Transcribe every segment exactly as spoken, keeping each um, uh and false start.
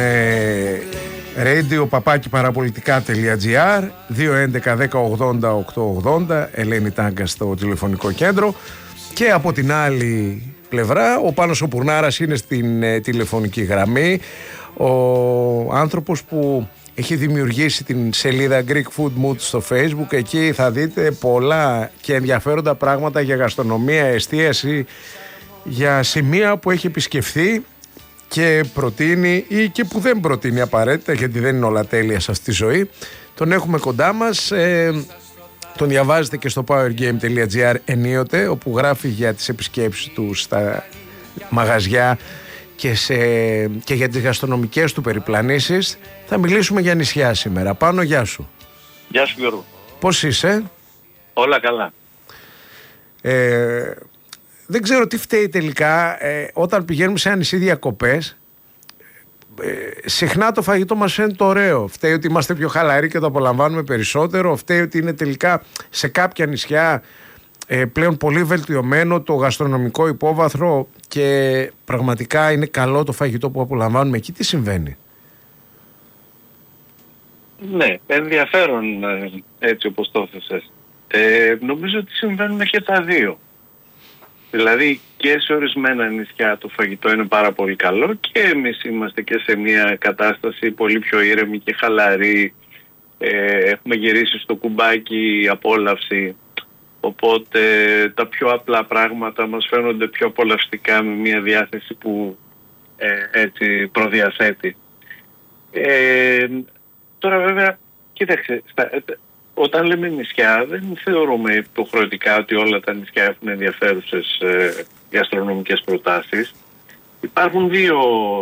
Ε, radio παπάκι παραπολιτικά τελεία τζι άρ, δύο έντεκα δέκα ογδόντα οκτακόσια ογδόντα, Ελένη Τάγκα στο τηλεφωνικό κέντρο. Και από την άλλη πλευρά ο Πάνος ο Πουρνάρας είναι στην ε, τηλεφωνική γραμμή, ο άνθρωπος που έχει δημιουργήσει την σελίδα Greek Food Mood στο Facebook. Εκεί θα δείτε πολλά και ενδιαφέροντα πράγματα για γαστρονομία, εστίαση, για σημεία που έχει επισκεφθεί και προτείνει ή και που δεν προτείνει απαραίτητα, γιατί δεν είναι όλα τέλεια σε αυτή τη ζωή. Τον έχουμε κοντά μας, ε, τον διαβάζετε και στο powergame τελεία τζι άρ ενίοτε, όπου γράφει για τις επισκέψεις του στα μαγαζιά και, σε, και για τις γαστρονομικές του περιπλανήσεις. Θα μιλήσουμε για νησιά σήμερα. Πάνο, γεια σου. Γεια σου Γιώργο. Πώς είσαι? Όλα καλά. Ε, δεν ξέρω τι φταίει τελικά ε, όταν πηγαίνουμε σε ένα νησί διακοπές. Ε, συχνά το φαγητό μας φαίνεται ωραίο. Φταίει ότι είμαστε πιο χαλαροί και το απολαμβάνουμε περισσότερο. Φταίει ότι είναι τελικά σε κάποια νησιά ε, πλέον πολύ βελτιωμένο το γαστρονομικό υπόβαθρο και πραγματικά είναι καλό το φαγητό που απολαμβάνουμε εκεί. Τι συμβαίνει? Ναι, ενδιαφέρον έτσι όπως το έθεσες. Ε, νομίζω ότι συμβαίνουν και τα δύο. Δηλαδή και σε ορισμένα νησιά το φαγητό είναι πάρα πολύ καλό και εμείς είμαστε και σε μια κατάσταση πολύ πιο ήρεμη και χαλαρή. Ε, έχουμε γυρίσει στο κουμπάκι απόλαυση, οπότε τα πιο απλά πράγματα μας φαίνονται πιο απολαυστικά με μια διάθεση που ε, έτσι προδιαθέτει. Ε, τώρα βέβαια, κοίταξε, στα, όταν λέμε νησιά δεν θεωρούμε υποχρεωτικά ότι όλα τα νησιά έχουν ενδιαφέρουσες ε, γαστρονομικές προτάσεις. Υπάρχουν δύο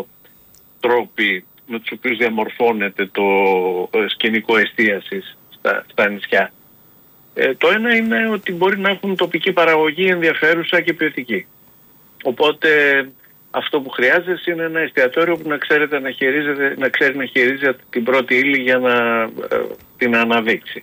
τρόποι με τους οποίους διαμορφώνεται το ε, σκηνικό εστίασης στα, στα νησιά. Ε, το ένα είναι ότι μπορεί να έχουν τοπική παραγωγή ενδιαφέρουσα και ποιοτική. Οπότε αυτό που χρειάζεσαι είναι ένα εστιατόριο που να, ξέρετε, να, χειρίζεται, να ξέρει να χειρίζεται την πρώτη ύλη για να ε, την αναδείξει.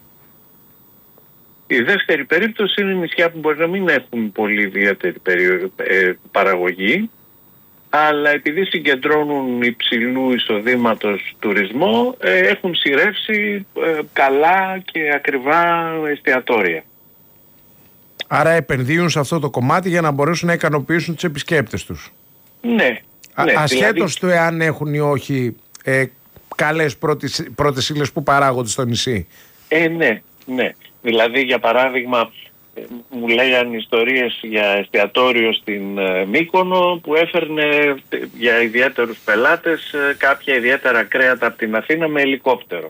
Η δεύτερη περίπτωση είναι νησιά που μπορεί να μην έχουν πολύ ιδιαίτερη παραγωγή, αλλά επειδή συγκεντρώνουν υψηλού εισοδήματος τουρισμό, έχουν σειρεύσει καλά και ακριβά εστιατόρια. Άρα επενδύουν σε αυτό το κομμάτι για να μπορέσουν να ικανοποιήσουν τους επισκέπτες τους. Ναι. Α, ναι ασχέτως δηλαδή... του εάν έχουν ή όχι ε, καλές πρώτες, πρώτες ύλες που παράγονται στο νησί. Ε, ναι, ναι. Δηλαδή, για παράδειγμα, μου λέγανε ιστορίες για εστιατόριο στην ε, Μύκονο που έφερνε για ιδιαίτερους πελάτες ε, κάποια ιδιαίτερα κρέατα από την Αθήνα με ελικόπτερο.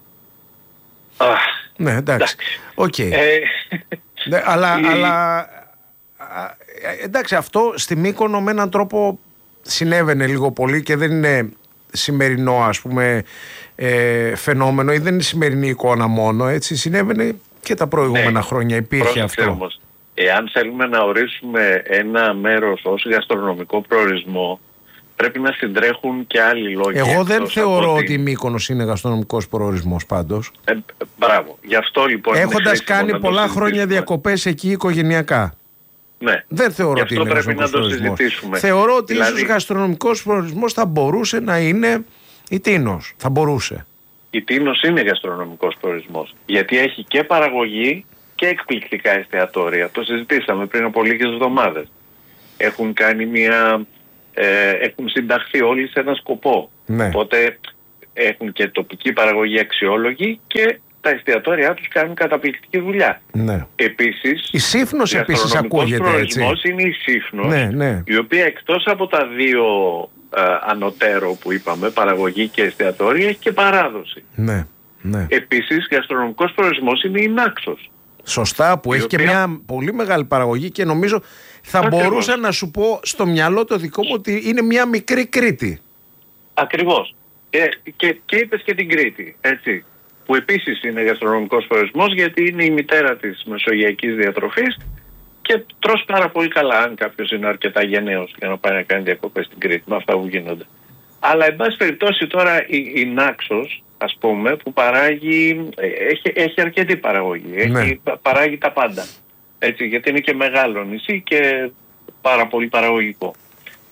Ah, ναι, εντάξει. Okay. Ε, ναι, αλλά, η... αλλά εντάξει, αυτό στη Μύκονο με έναν τρόπο συνέβαινε λίγο πολύ και δεν είναι σημερινό, ας πούμε, ε, φαινόμενο ή δεν είναι σημερινή εικόνα μόνο, έτσι, συνέβαινε και τα προηγούμενα ναι, χρόνια υπήρχε αυτό. Όμως, εάν θέλουμε να ορίσουμε ένα μέρος ως γαστρονομικό προορισμό, πρέπει να συντρέχουν και άλλοι λόγοι. Εγώ δεν θεωρώ ότι η Μύκονος είναι γαστρονομικός προορισμός πάντως. Ε, μπράβο. Γι' αυτό λοιπόν. Έχοντας κάνει πολλά χρόνια διακοπές εκεί οικογενειακά. Ναι. Δεν θεωρώ ότι είναι γαστρονομικός προορισμός. Θεωρώ ότι δηλαδή... ίσως γαστρονομικός προορισμός θα μπορούσε να είναι η Τίνος. Θα μπορούσε. Η Τίνος είναι γαστρονομικός προορισμός. Γιατί έχει και παραγωγή και εκπληκτικά εστιατόρια. Το συζητήσαμε πριν από λίγες εβδομάδες. Έχουν κάνει μια... Ε, έχουν συνταχθεί όλοι σε ένα σκοπό. Ναι. Οπότε έχουν και τοπική παραγωγή αξιόλογη και τα εστιατόρια τους κάνουν καταπληκτική δουλειά. Ναι. Επίσης, η Σύφνος επίσης ακούγεται έτσι. Ο είναι η Σύφνος, ναι, ναι. η οποία εκτός από τα δύο ε, ανωτέρω που είπαμε, παραγωγή και εστιατόρια, έχει και παράδοση. Ναι, ναι. Επίσης, γαστρονομικός προορισμός είναι η Νάξος. Σωστά, που έχει οποία... και μια πολύ μεγάλη παραγωγή και νομίζω θα Ακριβώς. μπορούσα να σου πω στο μυαλό το δικό μου ότι είναι μια μικρή Κρήτη. Ακριβώς. Ε, και, και είπες και την Κρήτη, έτσι, που επίσης είναι γαστρονομικός προορισμός γιατί είναι η μητέρα της μεσογειακής διατροφής και τρως πάρα πολύ καλά αν κάποιος είναι αρκετά γενναίος για να πάει να κάνει διακοπές στην Κρήτη με αυτά που γίνονται. Αλλά εν πάση περιπτώσει τώρα η, η Νάξος, ας πούμε, που παράγει, έχει, έχει αρκετή παραγωγή, ναι. έχει, παράγει τα πάντα. Έτσι, γιατί είναι και μεγάλο νησί και πάρα πολύ παραγωγικό.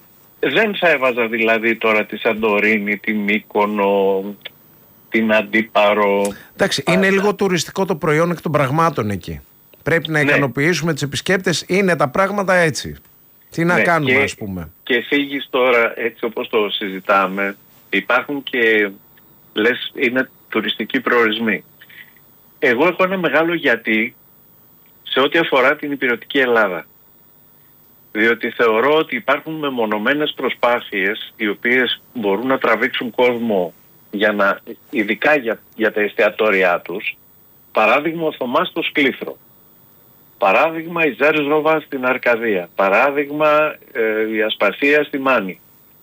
δεν θα έβαζα δηλαδή τώρα τη Σαντορίνη, τη Μύκονο, την Αντίπαρο. Εντάξει, είναι λίγο τουριστικό το προϊόν εκ των πραγμάτων εκεί. Πρέπει να ικανοποιήσουμε ναι. τους επισκέπτες, είναι τα πράγματα έτσι. Τι να ναι, κάνουμε, και, ας πούμε. Και φύγεις τώρα έτσι όπως το συζητάμε, υπάρχουν και λες είναι τουριστικοί προορισμοί. Εγώ έχω ένα μεγάλο γιατί σε ό,τι αφορά την υπηρετική Ελλάδα. Διότι θεωρώ ότι υπάρχουν μεμονωμένες προσπάθειες οι οποίες μπορούν να τραβήξουν κόσμο για να, ειδικά για, για τα εστιατόρια τους. Παράδειγμα ο Θωμάς στο Σκλήθρο. Παράδειγμα η Ζέρζοβα στην Αρκαδία. Παράδειγμα ε, η Ασπασία στη Μάνη.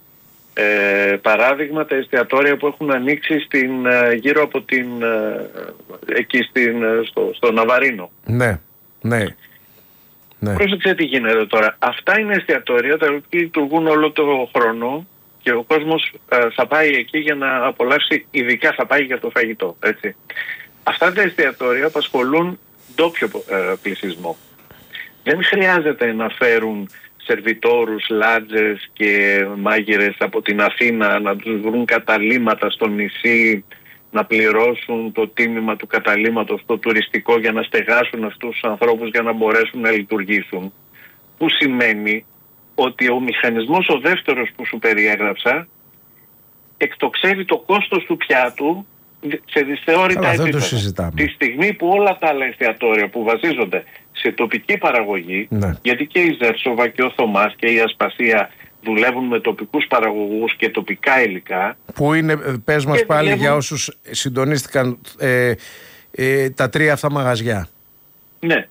Ε, παράδειγμα τα εστιατόρια που έχουν ανοίξει στην, ε, γύρω από την, ε, εκεί στην, ε, στο, στο Ναβαρίνο. Ναι, ναι. ναι. Πρόσεξε τι γίνεται τώρα. Αυτά είναι εστιατόρια τα οποία λειτουργούν όλο το χρόνο και ο κόσμος ε, θα πάει εκεί για να απολαύσει, ειδικά θα πάει για το φαγητό. Έτσι. Αυτά τα εστιατόρια απασχολούν ντόπιο ε, πληθυσμό. Δεν χρειάζεται να φέρουν σερβιτόρους, λάτζες και μάγειρες από την Αθήνα να τους βρουν καταλύματα στο νησί, να πληρώσουν το τίμημα του καταλύματος το τουριστικό για να στεγάσουν αυτούς τους ανθρώπους για να μπορέσουν να λειτουργήσουν. Που σημαίνει ότι ο μηχανισμός ο δεύτερος που σου περιέγραψα εκτοξεύει το κόστος του πιάτου σε δυσθεώρητα επίπεδα. Τη στιγμή που όλα τα άλλα εστιατόρια που βασίζονται σε τοπική παραγωγή, ναι. γιατί και η Ζέρσοβα και ο Θωμάς και η Ασπασία δουλεύουν με τοπικούς παραγωγούς και τοπικά υλικά. Που είναι, πες μας πάλι δουλεύουν... για όσους συντονίστηκαν ε, ε, τα τρία αυτά μαγαζιά. Ναι.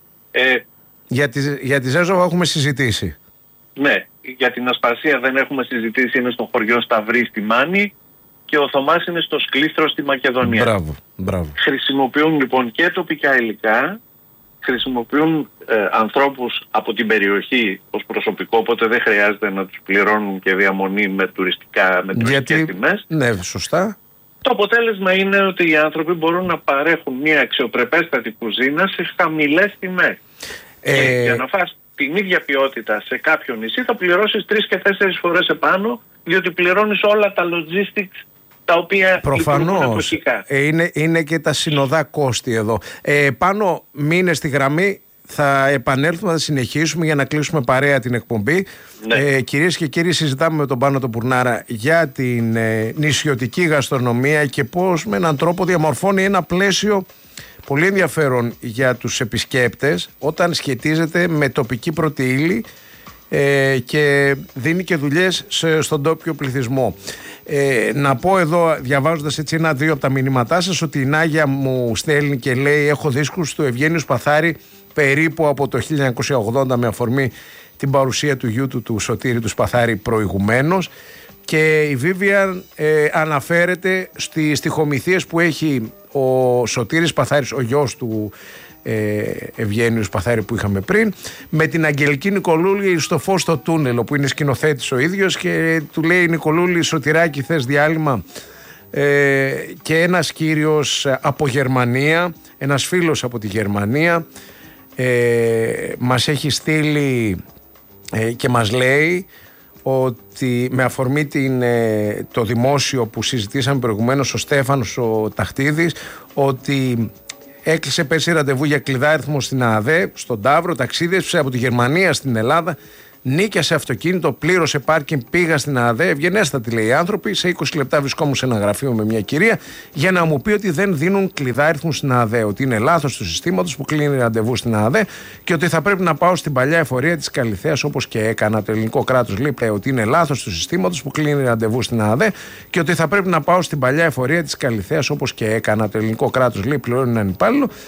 Ε, για, τη, για τη Ζέρσοβα έχουμε συζητήσει. Ναι. Για την Ασπασία δεν έχουμε συζητήσει, είναι στο χωριό Σταυρή στη Μάνη. Και ο Θωμάς είναι στο Σκλήθρο στη Μακεδονία. Μπράβο, μπράβο. Χρησιμοποιούν λοιπόν και τοπικά υλικά, χρησιμοποιούν ε, ανθρώπους από την περιοχή ως προσωπικό, οπότε δεν χρειάζεται να τους πληρώνουν και διαμονή με, τουριστικά, με τουριστικές Γιατί, τιμές. Ναι, σωστά. Το αποτέλεσμα είναι ότι οι άνθρωποι μπορούν να παρέχουν μια αξιοπρεπέστατη κουζίνα σε χαμηλές τιμές. Ε... Και για να φας την ίδια ποιότητα σε κάποιο νησί θα πληρώσεις τρεις και τέσσερις φορές επάνω, διότι πληρώνεις όλα τα logistics τα οποία προφανώς ε, είναι, είναι και τα συνοδά κόστη εδώ. Ε, πάνω μείνε στη γραμμή, θα επανέλθουμε, θα συνεχίσουμε για να κλείσουμε παρέα την εκπομπή. Ναι. Ε, κυρίες και κύριοι, συζητάμε με τον Πάνο τον Πουρνάρα για την ε, νησιωτική γαστρονομία και πώς με έναν τρόπο διαμορφώνει ένα πλαίσιο πολύ ενδιαφέρον για τους επισκέπτες όταν σχετίζεται με τοπική πρώτη ύλη ε, και δίνει και δουλειές σε, στον τόπιο πληθυσμό. Ε, να πω εδώ, διαβάζοντας έτσι ένα-δύο από τα μηνύματά σας, ότι η Νάγια μου στέλνει και λέει: έχω δίσκους του Ευγένιου Σπαθάρη περίπου από το χίλια εννιακόσια ογδόντα, με αφορμή την παρουσία του γιού του, του Σωτήρη του Σπαθάρη, προηγουμένως. Και η Βίβιαν ε, αναφέρεται στις στιχομυθίες που έχει ο Σωτήρης Σπαθάρης, ο γιος του ε, Ευγένιου Σπαθάρη που είχαμε πριν, με την Αγγελική Νικολούλη στο Φως στο Τούνελ, που είναι σκηνοθέτης ο ίδιος, και του λέει: Νικολούλη, Σωτηράκη, θες διάλειμμα? Ε, και ένας κύριος από Γερμανία, ένας φίλος από τη Γερμανία, ε, μας έχει στείλει ε, και μας λέει ότι με αφορμή την, ε, το δημόσιο που συζητήσαμε προηγουμένως, ο Στέφανος ο Ταχτίδης, ότι έκλεισε πέρσι ραντεβού για κλειδάριθμο στην ΑΔΕ, στον Ταύρο, ταξίδεψε από τη Γερμανία στην Ελλάδα, νίκιασε αυτοκίνητο, πλήρωσε πάρκινγκ, πήγα στην ΑΔΕ, ευγενέστατοι λέει οι άνθρωποι, σε είκοσι λεπτά βρισκόμουν σε ένα γραφείο με μια κυρία για να μου πει ότι δεν δίνουν κλειδάριθμους στην ΑΔΕ, ότι είναι λάθος του συστήματος που κλείνει ραντεβού στην ΑΔΕ και ότι θα πρέπει να πάω στην παλιά εφορία της Καλιθέας όπως και έκανα. Το ελληνικό κράτος λέει ότι είναι λάθος του συστήματος που κλείνει ραντεβού στην ΑΔΕ και ότι θα πρέπει να πάω στην παλιά εφορία της Καλιθέας όπως και έκανα. Το ελληνικό κράτος λέει πληρώνει έναν υπάλληλο.